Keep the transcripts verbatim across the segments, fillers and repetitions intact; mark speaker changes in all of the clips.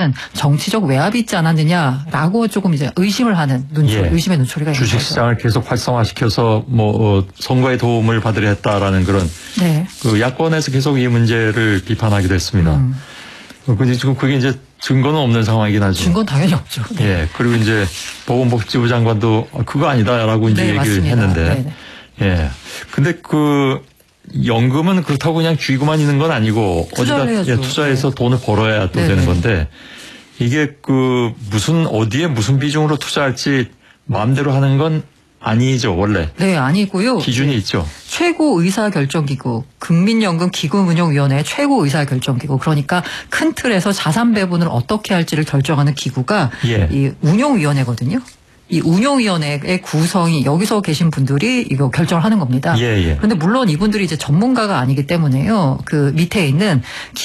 Speaker 1: 보시면은 정치적 외압이 있지 않았느냐라고 조금 이제 의심을 하는 눈초,
Speaker 2: 예.
Speaker 1: 의심의 눈초리가 있는 거죠.
Speaker 2: 주식시장을 계속 활성화시켜서 뭐 어, 선거에 도움을 받으려 했다라는 그런
Speaker 1: 네.
Speaker 2: 그 야권에서 계속 이 문제를 비판하기도 했습니다.
Speaker 1: 음.
Speaker 2: 근데 지금 그게 이제 증거는 없는 상황이긴 하죠.
Speaker 1: 증거는 당연히 없죠. 네.
Speaker 2: 예. 그리고 이제 보건복지부 장관도 그거 아니다라고 이제
Speaker 1: 네,
Speaker 2: 얘기를
Speaker 1: 맞습니다.
Speaker 2: 했는데.
Speaker 1: 네네.
Speaker 2: 예. 근데 그 연금은 그렇다고 그냥 쥐고만 있는 건 아니고 어디다 예, 투자해서 네. 돈을 벌어야 또 네네. 되는 건데 이게 그 무슨 어디에 무슨 비중으로 투자할지 마음대로 하는 건 아니죠, 원래.
Speaker 1: 네, 아니고요.
Speaker 2: 기준이
Speaker 1: 네.
Speaker 2: 있죠.
Speaker 1: 최고 의사결정기구, 국민연금 기금운용위원회 최고 의사결정기구, 그러니까 큰 틀에서 자산 배분을 어떻게 할지를 결정하는 기구가
Speaker 2: 예.
Speaker 1: 이 운용위원회거든요. 이 운용위원회의 구성이 여기서 계신 분들이 이거 결정을 하는 겁니다.
Speaker 2: 예, 예.
Speaker 1: 그런데 물론 이분들이 이제 전문가가 아니기 때문에요. 그 밑에 있는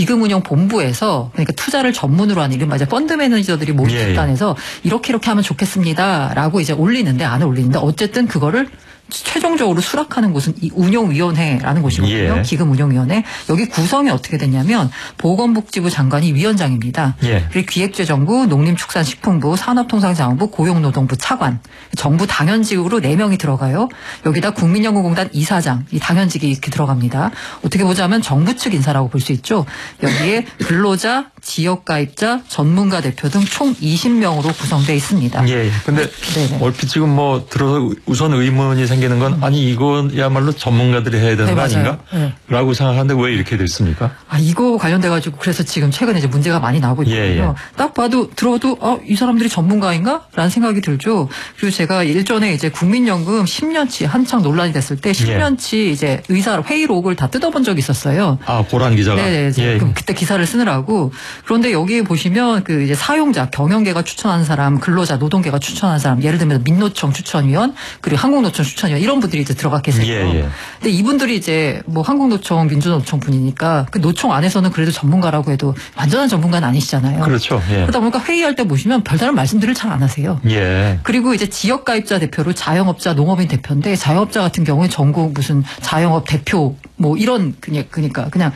Speaker 1: 기금운용본부에서 그러니까 투자를 전문으로 하는 이른바 이제 펀드 매니저들이 모인
Speaker 2: 예,
Speaker 1: 집단에서 예. 이렇게 이렇게 하면 좋겠습니다라고 이제 올리는데 안 올리는데 어쨌든 그거를 최종적으로 수락하는 곳은 이 운용위원회라는 곳이거든요.
Speaker 2: 예.
Speaker 1: 기금운용위원회. 여기 구성이 어떻게 됐냐면 보건복지부 장관이 위원장입니다.
Speaker 2: 예.
Speaker 1: 그리고 기획재정부, 농림축산식품부, 산업통상자원부, 고용노동부 차관. 정부 당연직으로 네 명이 들어가요. 여기다 국민연금공단 이사장, 이 당연직이 이렇게 들어갑니다. 어떻게 보자면 정부 측 인사라고 볼 수 있죠. 여기에 근로자, 지역가입자, 전문가 대표 등 총 이십 명으로 구성되어 있습니다.
Speaker 2: 예. 근데 네네. 얼핏 지금 뭐 들어서 우선 의문이 생기는 건 아니 이거야말로 전문가들이 해야 되는 네, 거 아닌가? 네. 라고 생각하는데 왜 이렇게 됐습니까?
Speaker 1: 아 이거 관련돼 가지고 그래서 지금 최근에 이제 문제가 많이 나오고 있거든요. 예, 예. 딱 봐도 들어도 어, 이 사람들이 전문가인가? 라는 생각이 들죠. 그리고 제가 일전에 이제 국민연금 십 년치 한창 논란이 됐을 때 십 년치 예. 이제 의사 회의록을 다 뜯어본 적이 있었어요.
Speaker 2: 아 고란 기자가.
Speaker 1: 네, 예. 그럼 그때 기사를 쓰느라고. 그런데 여기 보시면 그 이제 사용자, 경영계가 추천한 사람, 근로자, 노동계가 추천한 사람, 예를 들면 민노총 추천위원, 그리고 한국노총 추천위원 이런 분들이 이제 들어가 계세요.
Speaker 2: 예, 예.
Speaker 1: 근데 이분들이 이제 뭐 한국노총, 민주노총 분이니까 그 노총 안에서는 그래도 전문가라고 해도 완전한 전문가는 아니시잖아요.
Speaker 2: 그렇죠. 예.
Speaker 1: 그러다 보니까 회의할 때 보시면 별다른 말씀들을 잘 안 하세요.
Speaker 2: 예.
Speaker 1: 그리고 이제 지역가입자 대표로 자영업자, 농업인 대표인데 자영업자 같은 경우에 전국 무슨 자영업 대표 뭐 이런 그냥 그러니까 그냥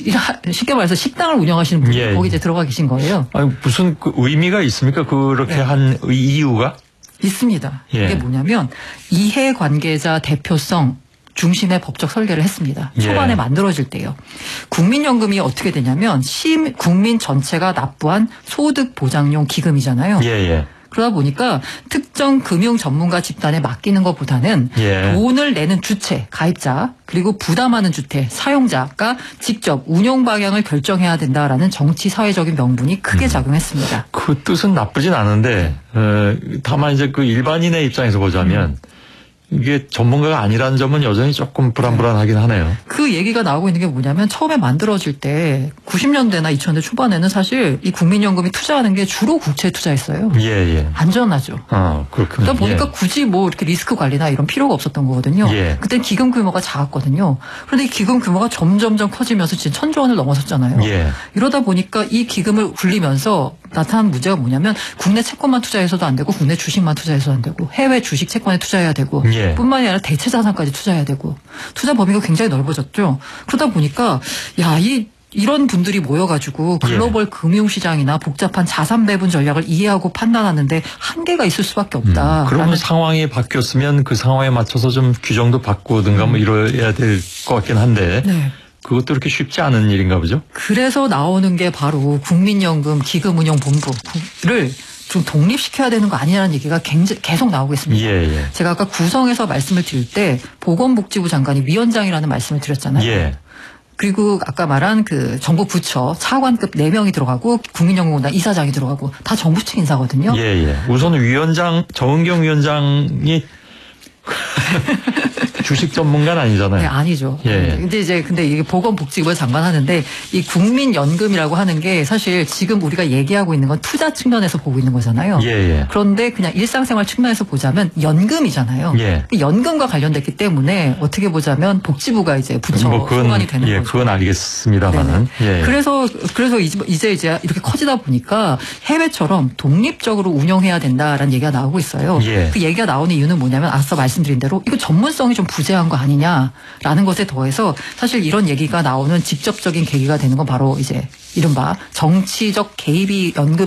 Speaker 1: 쉽게 말해서 식당을 운영하시는 분이
Speaker 2: 예.
Speaker 1: 거기 이제 들어가 계신 거예요.
Speaker 2: 아니 무슨 그 의미가 있습니까? 그렇게 네. 한 이유가?
Speaker 1: 있습니다.
Speaker 2: 예.
Speaker 1: 이게 뭐냐면 이해관계자 대표성 중심의 법적 설계를 했습니다. 초반에 예. 만들어질 때요. 국민연금이 어떻게 되냐면 시, 국민 전체가 납부한 소득보장용 기금이잖아요.
Speaker 2: 예예.
Speaker 1: 그러다 보니까 특정 금융 전문가 집단에 맡기는 것보다는
Speaker 2: 예.
Speaker 1: 돈을 내는 주체, 가입자, 그리고 부담하는 주체, 사용자가 직접 운용 방향을 결정해야 된다라는 정치 사회적인 명분이 크게 작용했습니다.
Speaker 2: 음. 그 뜻은 나쁘진 않은데 어, 다만 이제 그 일반인의 입장에서 보자면 음. 이게 전문가가 아니라는 점은 여전히 조금 불안불안하긴 하네요.
Speaker 1: 그 얘기가 나오고 있는 게 뭐냐면 처음에 만들어질 때 구십 년대나 이천 년대 초반에는 사실 이 국민연금이 투자하는 게 주로 국채에 투자했어요.
Speaker 2: 예, 예.
Speaker 1: 안전하죠.
Speaker 2: 아, 그렇군요.
Speaker 1: 그러다 보니까
Speaker 2: 예.
Speaker 1: 굳이 뭐 이렇게 리스크 관리나 이런 필요가 없었던 거거든요.
Speaker 2: 예.
Speaker 1: 그때 기금 규모가 작았거든요. 그런데 이 기금 규모가 점점점 커지면서 지금 천조 원을 넘어섰잖아요.
Speaker 2: 예.
Speaker 1: 이러다 보니까 이 기금을 굴리면서 나타난 문제가 뭐냐면 국내 채권만 투자해서도 안 되고 국내 주식만 투자해서도 안 되고 해외 주식 채권에 투자해야 되고
Speaker 2: 예.
Speaker 1: 뿐만이 아니라 대체 자산까지 투자해야 되고 투자 범위가 굉장히 넓어졌죠. 그러다 보니까 야, 이 이런 분들이 모여가지고 글로벌 예. 금융시장이나 복잡한 자산 배분 전략을 이해하고 판단하는데 한계가 있을 수밖에 없다.
Speaker 2: 음, 그러면 상황이 바뀌었으면 그 상황에 맞춰서 좀 규정도 바꾸든가 음. 뭐 이래야 될 것 같긴 한데 네. 그것도 그렇게 쉽지 않은 일인가 보죠?
Speaker 1: 그래서 나오는 게 바로 국민연금 기금운용본부를 좀 독립시켜야 되는 거 아니냐는 얘기가 굉장히 계속 나오고 있습니다.
Speaker 2: 예, 예.
Speaker 1: 제가 아까 구성에서 말씀을 드릴 때 보건복지부 장관이 위원장이라는 말씀을 드렸잖아요.
Speaker 2: 예.
Speaker 1: 그리고 아까 말한 그 정부 부처 차관급 네 명이 들어가고 국민연금공단 이사장이 들어가고 다 정부 측 인사거든요.
Speaker 2: 예, 예. 우선 위원장, 정은경 위원장이 주식 전문가는 아니잖아요.
Speaker 1: 네, 아니죠.
Speaker 2: 예.
Speaker 1: 근데 이제 근데 이게 보건복지부에 장관 하는데 이 국민연금이라고 하는 게 사실 지금 우리가 얘기하고 있는 건 투자 측면에서 보고 있는 거잖아요.
Speaker 2: 예, 예.
Speaker 1: 그런데 그냥 일상생활 측면에서 보자면 연금이잖아요.
Speaker 2: 예.
Speaker 1: 연금과 관련됐기 때문에 어떻게 보자면 복지부가 이제 부처
Speaker 2: 뭐 그건,
Speaker 1: 소관이 되는
Speaker 2: 예,
Speaker 1: 거죠.
Speaker 2: 그건 알겠습니다만은. 예.
Speaker 1: 그래서 그래서 이제 이제 이렇게 커지다 보니까 해외처럼 독립적으로 운영해야 된다라는 얘기가 나오고 있어요.
Speaker 2: 예.
Speaker 1: 그 얘기가 나오는 이유는 뭐냐면 앞서 말씀드린 대로 이거 전문성이 좀 부재한 거 아니냐라는 것에 더해서 사실 이런 얘기가 나오는 직접적인 계기가 되는 건 바로 이제 이른바 정치적 개입이 연금